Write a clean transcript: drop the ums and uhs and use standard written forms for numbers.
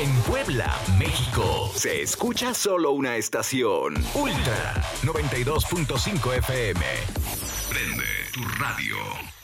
En Puebla, México, se escucha solo una estación. Ultra 92.5 FM. Prende tu radio.